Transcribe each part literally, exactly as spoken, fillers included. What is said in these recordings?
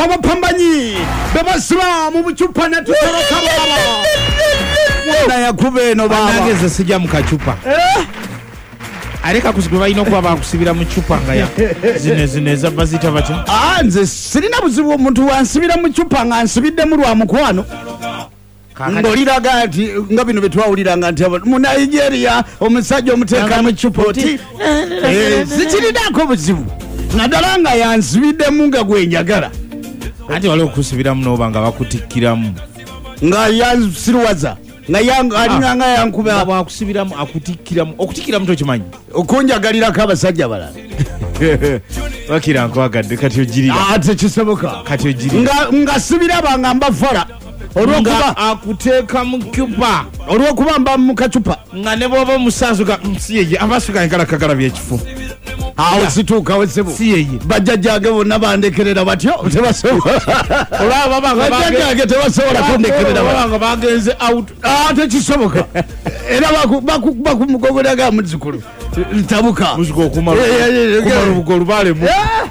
abapambanyi bebasiba mu bucupa ne tutoroka baba mwana yakube no baba nageze sijja mu kacupa areka kusiba ino kwa bakusibira mu cupa nga ya zine zine za bazita bati ah nze sirina buzibu omuntu wansibira mu cupa nga nsibidde mu lwa mukwano ngoliraga ati nga bino betwawuliranga nti mu Nigeria omusajja omuteeka mu cupa oti sikirinako buzibu naddala nga yansibidde nga gwenjagala ati waliwo okusibira mu noba nga bakutikkiramu nga yansirwaza nga yang alinga nga yankuba bakusibiramu akutikkiramu okutikkiramu tokimanyi okunjagalirako abasajja balala wakira nkwagadde kati ogirira ate kisoboka kati ogirira nga nga sibira banga mbafala olwokuba akuteeka mu cupa olwokuba mba mu kacupa nga ne bwoba omusanzuga nsiyeye abasuga enkala kagala byekifo awo situuka wesebo siyeye bajjajjange bonna bandekerera batyo tebasobola olaba banga bajjajjange tebasobola kundekerera banga bagenze out ate kisoboka era bakumugogolaga muzukulu tabuka muzukulu kumala kumala ubugo lubalemu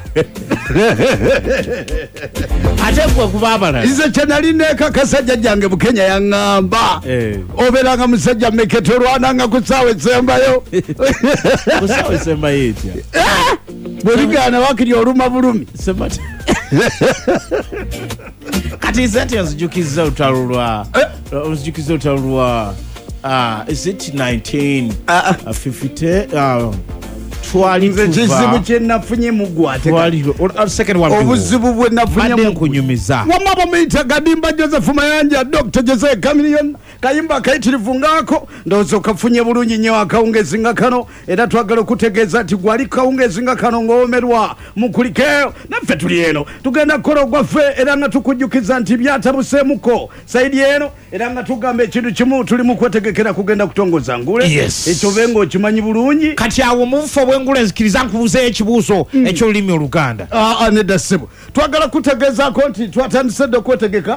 ate gwe kubabala ize kyenali nekakasa jjajjange mu Kenya yaŋŋamba obeeranga musajja mekete olwananga ku ssaawa esembayo ku ssaawa esembayo etya bwerigaana wakiri oluma bulumi kati zenti onzijukiza olutalo lwa onzijukiza olutalo lwa is it nineteen fifty twali nze kizibu kyenafunye mugwate obuzibu bwe nafunye nkunyumiza wamma bamuyita Gadimba Joseph Mayanja Doctor Jose Chameleon kayimba kayitirivu ngaako ndowooza okafunye bulungi nnyo akawungezi nga kano era twagala okutegeeza nti gwali kawungezi nga kano ng'owomerwa mukulikeyo naffe tuli eno tugenda kukola ogwaffe era nga tukujjukiza nti byatabuseemuko sayidi eno era nga tugamba ekintu kimu tuli mu kwetegekera kugenda kutongoza ngule ekyo be ng'okimanyi bulungi kati awo mufo bwengule nzikiriza nkubuuzeyo ekibuuzo ekyolulimi Oluganda nedda ssebo twagala kutegeezaako nti twatandise dde okwetegeka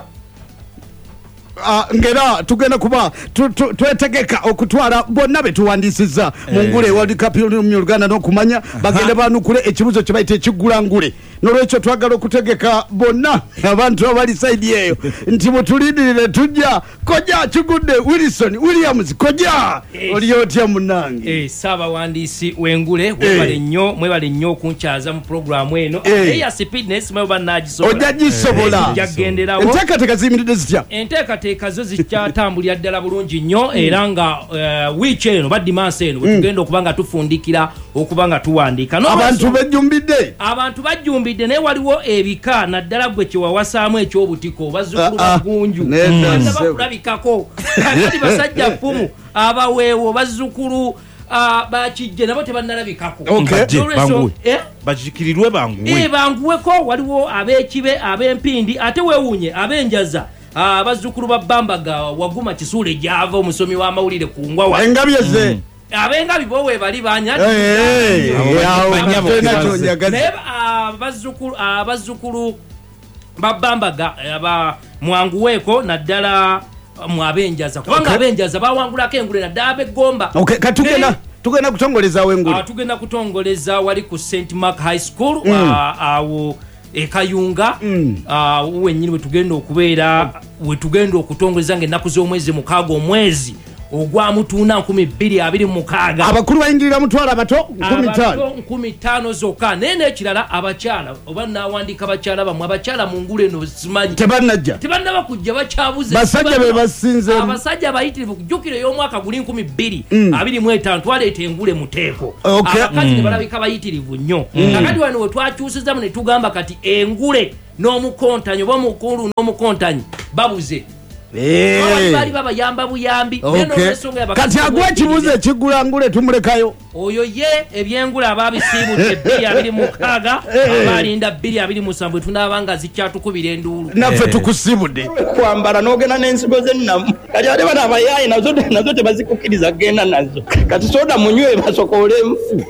ngera tugenda kuba twetegeka okutwala bonna betuwandiisizza mu ngule World Cup mu Uganda n'okumanya bagende banukule ekibuuzo kye bayita ekiggula ngule n'olwekyo twagala okutegeka bonna abantu abali sayidi eyo nti mutulindirire tujja koja kigudde Wilson Williams koja oli otya munnange Ssaabawandiisi w'engule mwebale nnyo mwebale nnyo okunkyaza mu programu eno eya Speedness mweba naagisobola ojja gisobola jagenderawo enteekateeka ziyimiridde zitya enteekateeka zo zikyatambulira ddala bulungi nnyo era nga wiiki eno baddimansi eno wetugenda okuba nga tufundikira okuba nga tuwandiika abantu bejjumbidde abantu bajjumbidde naye waliwo ebika naddala gwe kyewawasaamu ekyobutiko bazzukulu bagunju bakulabikako kati basajja ffumu abaweewo bazzukulu bakijje nabo tebannalabikako bakikirirwe banguwe banguweko waliwo ab'ekibe ab'empindi ate weewuunye ab'enjaza abazzukulu ba Bambaga Waguma Kisuule gyava omusomi w'amawulire ku ngwawa engabyeze abengabi bo we bali banya abazzukulu abazzukulu ba Bambaga aba mwanguweeko naddala mwabenjaza kubanga abenjaza bawangulako engule naddala ab'eggomba katugenda tugenda kutongoleza wengulu tugenda kutongoleza wali ku Saint Mark High School awo ekayunga wenyini wetugenda okubeera wetugenda okutongoleza ng'ennaku z'omwezi mukaaga omwezi ogwamutuuna nkumi bbiri abiri mu mukaaga abakulu bayingirira mutwala abato nkumi ttaano zokka naye n'ekirala abakyala oba naawandiika bakyala bamwe abakyala mu ngulu eno simanyi tebannajja tebannaba kujja bakyabuze basajja be basinze abasajja abayitirivu kujjukira ey'omwaka guli nkumi bbiri abiri mu etaano twaleeta engule muteeko abakazi ne balabika bayitirivu nnyo kakati wano we twakyusizamu ne tugamba kati engule n'omukontanyi oba omukulu n'omukontanyi babuze bali babayamba buyambi kati agwa ekibuuzo ekiggula ngule tumulekayo oyo ye ebyengula ababisiibudde bbiri abiri mu mukaaga abalinda bbiri abiri mu musanvu tunaaba nga zikyatukubira enduulu naffe tukusiibudde kwambala n'ogenda n'ensigo z'ennamu kati ate bano abayaayi nazo tebazikukkiriza genda nazo kati soda munywe basokole enfu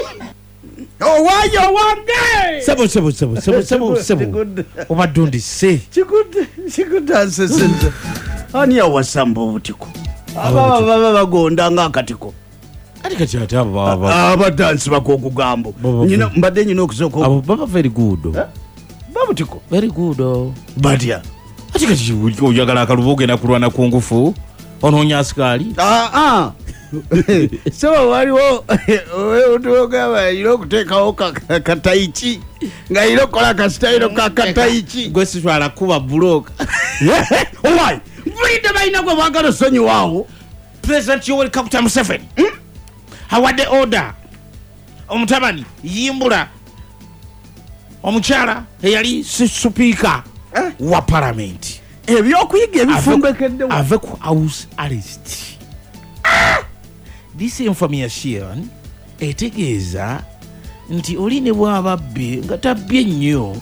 owayo wange sebo sebo sebo sebo sebo sebo obadundise kikude kikude ansesenze ani awasamba obutiko aba baba bagonda nga akatiko ati kati ate abo baba abadansi bakokugambo nyina mbadde nyina okusoko abo baba very good baba butiko very good oh. Badya ati kati oyagala akalubo ogenda kulwana ku ngufu onoonya asikali ah ah so waliwo otugamba ilo okuteekawo kataichi nga ilo kola kasitayiro ka kataichi gwe sitwala kuba buloka owai vulidde balina gwe baagala osonyiwaawo President Yoweri Kaguta Museveni awadde order omutabani yimbula omukyala eyali supiika wa parliament ebyokuyiga ebifumbekedde ave ku house arrest. This information etegeeza nti oli ne bw'ababbe nga tabbye nnyo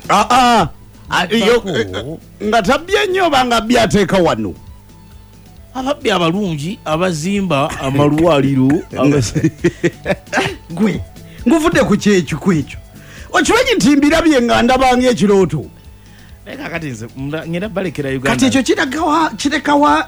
nga tabbye nnyo banga byateeka wano ababbi abalungi abazimba amalwaliro gwe nguvudde ku kyekyo kwekyo okimanyi nti mbirabye nga ndabanga ekirooto kati ekyo kirekawa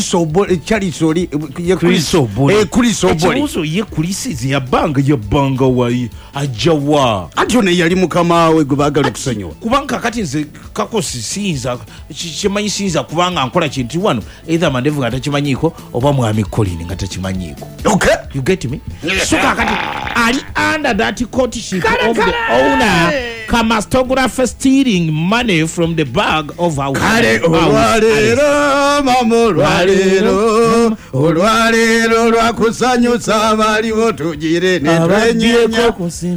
chalisobolichalisoboli ye kulisizi yabbanga yabbanga wayi ajawa anti ono yali mukama we gwe baagala okusonyiwa kubanga kati nze kakosi siyinza kimanyi siyinza kubanga nkola kintu wano either mandevu nga takimanyiiko oba mwami Colin nga takimanyiiko. Okay, you get me? So kakati ali under that courtship of the owner Kamastographer stealing money from the bag of our kale olwalero mama olwalero olwalero lwakusanyusa abaliwo tugire ne twenyenya